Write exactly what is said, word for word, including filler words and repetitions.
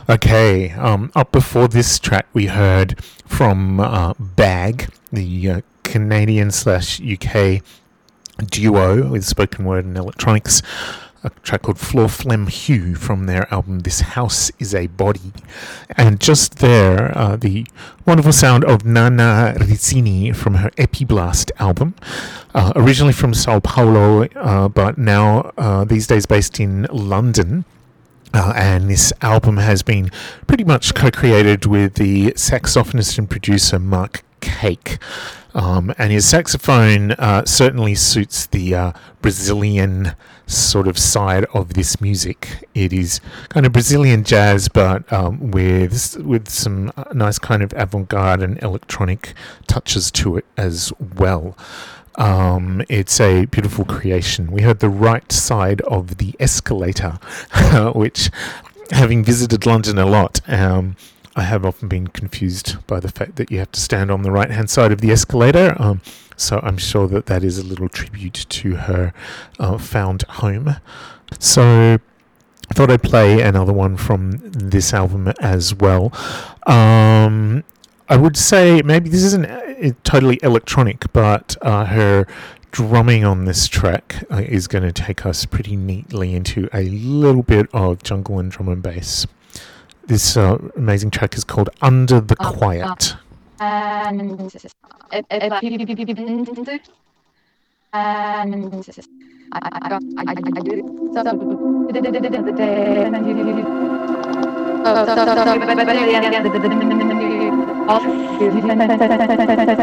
Okay, um, up before this track, we heard from uh, Bag, the uh, Canadian slash U K duo with spoken word and electronics, a track called Floor Flem Hue from their album This House Is a Body. And just there, uh, the wonderful sound of Nana Rizzini from her Epiblast album, uh, originally from Sao Paulo, uh, but now uh, these days based in London. Uh, and this album has been pretty much co-created with the saxophonist and producer Mark Cake. Um, and his saxophone uh, certainly suits the uh, Brazilian sort of side of this music. It is kind of Brazilian jazz, but um, with with some nice kind of avant-garde and electronic touches to it as well. Um, it's a beautiful creation. We heard the right side of the escalator, which, having visited London a lot, um, I have often been confused by the fact that you have to stand on the right-hand side of the escalator. Um, so I'm sure that that is a little tribute to her uh, found home. So I thought I'd play another one from this album as well. Um, I would say maybe this isn't uh, totally electronic, but uh, her drumming on this track uh, is going to take us pretty neatly into a little bit of jungle and drum and bass. This uh, amazing track is called Under the Quiet.